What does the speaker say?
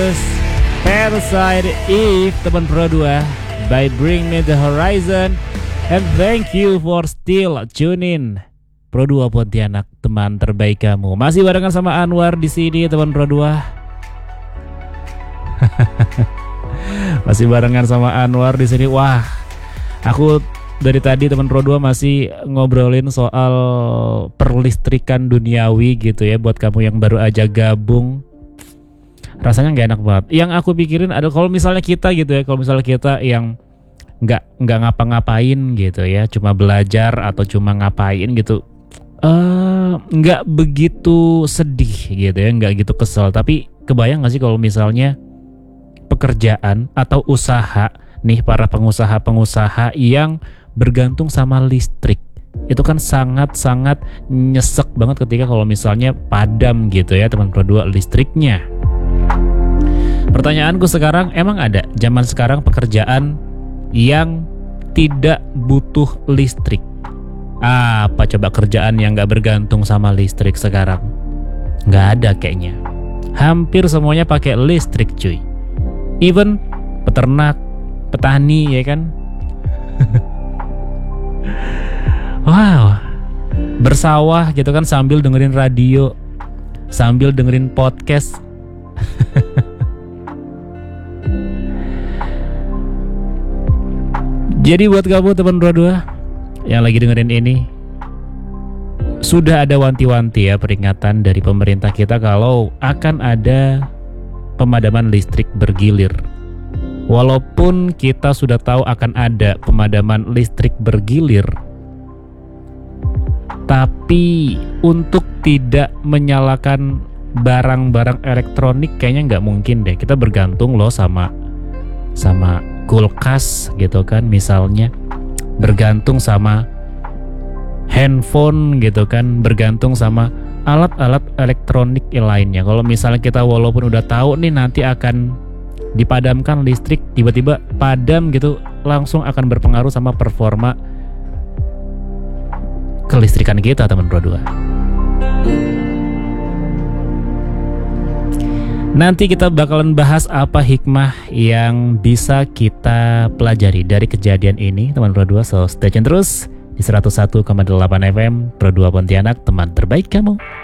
Parasite Eve, teman Pro 2 by Bring Me The Horizon. And thank you for still tune in Pro 2 Pontianak, teman terbaik kamu. Masih barengan sama Anwar di sini, teman Pro 2. Masih barengan sama Anwar di sini. Wah, aku dari tadi teman Pro 2 masih ngobrolin soal perlistrikan duniawi gitu ya. Buat kamu yang baru aja gabung, rasanya nggak enak banget. Yang aku pikirin adalah kalau misalnya kita gitu ya, kalau misalnya kita yang nggak ngapa-ngapain gitu ya, cuma belajar atau cuma ngapain gitu, nggak begitu sedih gitu ya, nggak gitu kesel. Tapi kebayang nggak sih kalau misalnya pekerjaan atau usaha nih, para pengusaha-pengusaha yang bergantung sama listrik, itu kan sangat-sangat nyesek banget ketika kalau misalnya padam gitu ya teman Pro 2 listriknya. Pertanyaanku sekarang, emang ada zaman sekarang pekerjaan yang tidak butuh listrik? Apa coba kerjaan yang gak bergantung sama listrik sekarang? Gak ada kayaknya. Hampir semuanya pakai listrik cuy. Even peternak, petani ya kan. Wow, bersawah gitu kan sambil dengerin radio, sambil dengerin podcast. Jadi buat kamu teman Pro 2 yang lagi dengerin ini, sudah ada wanti-wanti ya, peringatan dari pemerintah kita kalau akan ada pemadaman listrik bergilir. Walaupun kita sudah tahu akan ada pemadaman listrik bergilir, tapi untuk tidak menyalakan barang-barang elektronik kayaknya nggak mungkin deh. Kita bergantung loh sama kulkas gitu kan, misalnya bergantung sama handphone gitu kan, bergantung sama alat-alat elektronik lainnya. Kalau misalnya kita walaupun udah tahu nih nanti akan dipadamkan listrik, tiba-tiba padam gitu, langsung akan berpengaruh sama performa kelistrikan kita teman Pro 2. Nanti kita bakalan bahas apa hikmah yang bisa kita pelajari dari kejadian ini teman Pro 2. So stay tune terus di 101,8 FM Pro 2 Pontianak, teman terbaik kamu.